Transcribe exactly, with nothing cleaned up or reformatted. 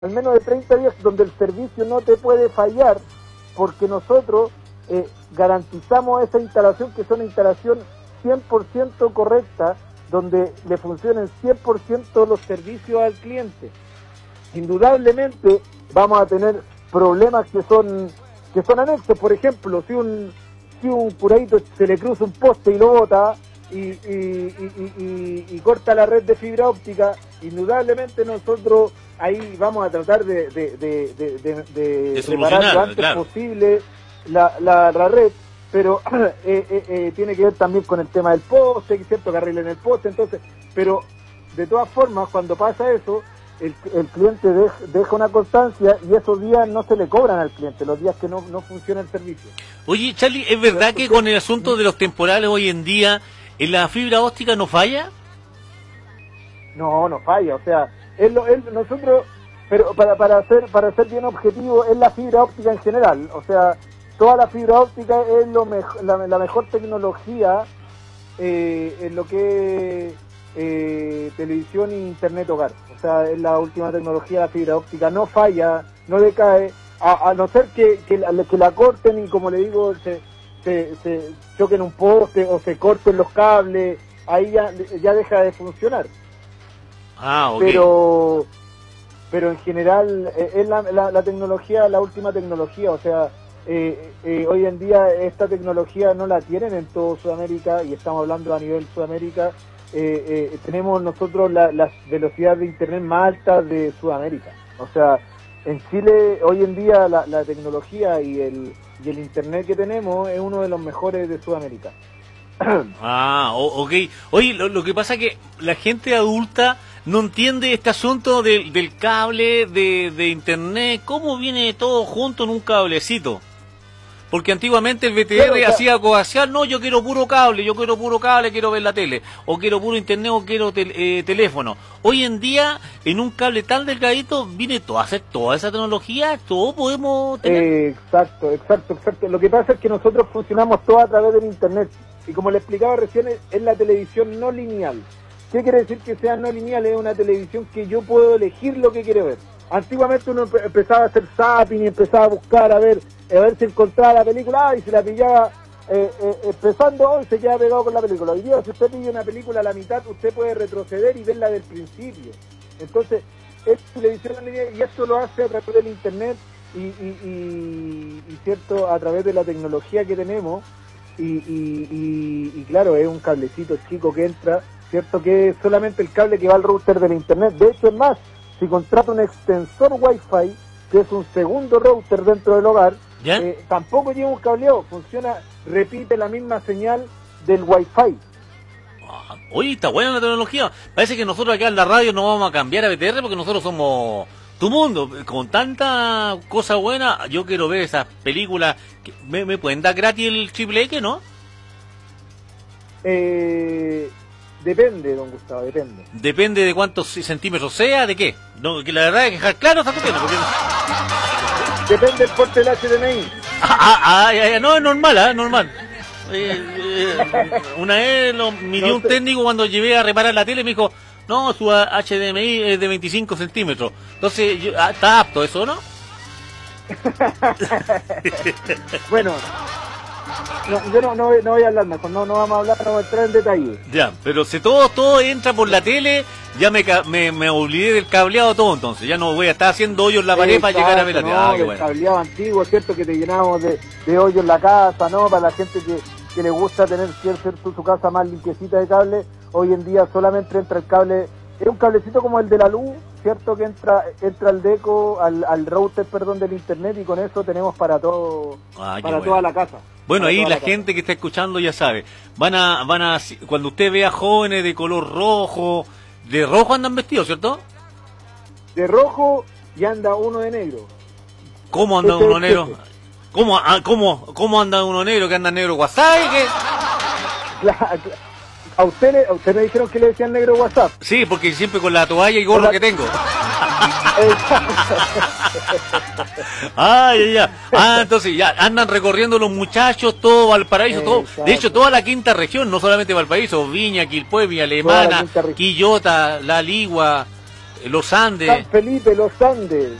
al menos de treinta días, donde el servicio no te puede fallar, porque nosotros eh, garantizamos esa instalación, que es una instalación cien por ciento correcta, donde le funcionen cien por ciento los servicios al cliente. Indudablemente vamos a tener problemas que son que son anexos. Por ejemplo, si un si un curadito se le cruza un poste y lo bota y, y, y, y, y, y corta la red de fibra óptica, indudablemente nosotros ahí vamos a tratar de, de, de, de, de, de, de reparar lo antes claro. posible la, la, la red, pero eh, eh, eh, tiene que ver también con el tema del poste, que es cierto que arreglen el poste, entonces, pero de todas formas, cuando pasa eso, el, el cliente deja, deja una constancia y esos días no se le cobran al cliente, los días que no, no funciona el servicio. Oye, Charlie, ¿es verdad que con el asunto de los temporales hoy en día, en la fibra óptica no falla? No, no falla, o sea, es lo, es, nosotros, pero para, para, ser, para ser bien objetivo, es la fibra óptica en general, o sea, toda la fibra óptica es lo mejor, la, la mejor tecnología eh, en lo que es eh, televisión e internet hogar. O sea, es la última tecnología, la fibra óptica no falla, no decae, a, a no ser que, que, la, que la corten y, como le digo, se, se, se choquen un poste o se corten los cables, ahí ya, ya deja de funcionar. Ah, ok. Pero, pero en general eh, es la, la, la tecnología, la última tecnología, o sea, eh, eh, hoy en día esta tecnología no la tienen en todo Sudamérica, y estamos hablando a nivel Sudamérica. Eh, eh, tenemos nosotros la, la velocidad de internet más alta de Sudamérica. O sea, en Chile hoy en día la, la tecnología y el, y el internet que tenemos es uno de los mejores de Sudamérica. Ah, ok. Oye, lo, lo que pasa es que la gente adulta no entiende este asunto del, del cable, de, de internet, cómo viene todo junto en un cablecito. Porque antiguamente el B T R Claro, o sea, hacía coaxial, no, yo quiero puro cable, yo quiero puro cable, quiero ver la tele, o quiero puro internet, o quiero tel, eh, teléfono. Hoy en día, en un cable tan delgadito, viene todo, hacer toda esa tecnología, todo podemos tener. Eh, exacto, exacto, exacto. Lo que pasa es que nosotros funcionamos todo a través del internet, y como le explicaba recién, es, es la televisión no lineal. ¿Qué quiere decir que sea no lineal? Es una televisión que yo puedo elegir lo que quiero ver. Antiguamente uno empezaba a hacer zapping y empezaba a buscar a ver a ver si encontraba la película, ah, y se la pillaba eh, eh, empezando hoy, se queda pegado con la película. Hoy día, si usted pilla una película a la mitad, usted puede retroceder y verla del principio. Entonces, es televisión en línea, y esto lo hace a través del internet y, y, y, y cierto, a través de la tecnología que tenemos, y, y, y, y claro, es un cablecito chico que entra, cierto, que es solamente el cable que va al router del internet. De hecho, es más, si contrata un extensor Wi-Fi, que es un segundo router dentro del hogar, eh, tampoco lleva un cableado, funciona, repite la misma señal del Wi-Fi. Ah, oye, está buena la tecnología. Parece que nosotros acá en la radio no vamos a cambiar a B T R porque nosotros somos tu mundo. Con tanta cosa buena, yo quiero ver esas películas. Que ¿me, me pueden dar gratis el triple X, no? Eh... Depende, don Gustavo, depende. Depende de cuántos centímetros sea, de qué. No, que la verdad es que dejar claro esa cuestión. Porque... Depende del porte del H D M I. Ah, ah, ah, ya, no, es normal, ¿eh? Normal. Eh, eh, una vez lo midió no un técnico cuando llevé a reparar la tele y me dijo, no, su H D M I es de veinticinco centímetros. Entonces, yo, ah, está apto eso, ¿no? Bueno... No, yo no, no, no voy a hablar mejor, no, no vamos a hablar, no vamos a entrar en detalle. Ya, pero si todo todo entra por la tele, ya me, me, me olvidé del cableado todo, entonces ya no voy a estar haciendo hoyos en la pared para llegar a ver la tele. No, ah, qué el bueno. cableado antiguo, cierto, que te llenábamos de, de hoyos en la casa, ¿no? Para la gente que, que le gusta tener cierto, su, su casa más limpiecita de cable, hoy en día solamente entra el cable, es un cablecito como el de la luz, cierto, que entra entra al deco, al, al router, perdón, del internet, y con eso tenemos para todo, ah, para bueno. toda la casa. Bueno, ahí la, la gente que está escuchando ya sabe, van a, van a, cuando usted vea jóvenes de color rojo, de rojo andan vestidos, ¿cierto? De rojo y anda uno de negro. ¿Cómo anda este uno negro? ¿Cómo, ah, cómo, ¿Cómo anda uno negro que anda negro WhatsApp? ¿Qué? ¿A usted, le, ¿A usted me dijeron que le decían negro WhatsApp? Sí, porque siempre con la toalla y gorro la... que tengo. ah, ya, ya. Ah, entonces ya andan recorriendo los muchachos todo Valparaíso, todo. De hecho, toda la quinta región, no solamente Valparaíso, Viña, Quilpué, Villa Alemana, Quillota, La Ligua, Los Andes. San Felipe, Los Andes.